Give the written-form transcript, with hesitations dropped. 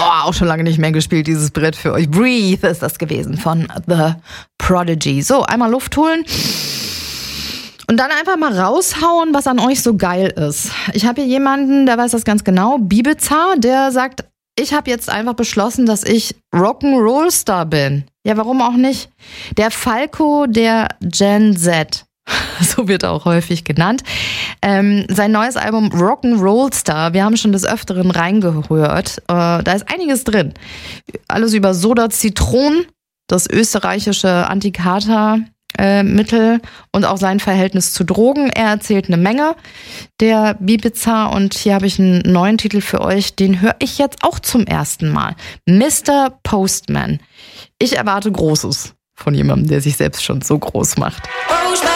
auch schon lange nicht mehr gespielt, dieses Brett für euch. Breathe ist das gewesen von The Prodigy. So, einmal Luft holen. Und dann einfach mal raushauen, was an euch so geil ist. Ich habe hier jemanden, der weiß das ganz genau, Bibiza, der sagt, ich habe jetzt einfach beschlossen, dass ich Rock'n'Roll-Star bin. Ja, warum auch nicht? Der Falco der Gen Z. So wird er auch häufig genannt. Sein neues Album Rock'n'Roll Star, wir haben schon des Öfteren reingehört. Da ist einiges drin. Alles über Soda Zitron, das österreichische Antikater-Mittel und auch sein Verhältnis zu Drogen. Er erzählt eine Menge, der Bibiza. Und hier habe ich einen neuen Titel für euch, den höre ich jetzt auch zum ersten Mal. Mr. Postman. Ich erwarte Großes von jemandem, der sich selbst schon so groß macht. Postman.